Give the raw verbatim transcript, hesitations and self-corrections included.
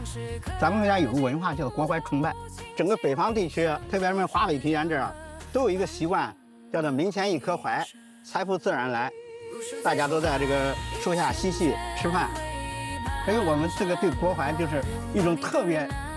咱们国家有个文化叫国怀崇拜，整个北方地区，特别是我们华北平原这儿，都有一个习惯，叫做门前一棵槐，财富自然来。大家都在这个树下嬉戏吃饭，所以我们这个对国槐就是一种特别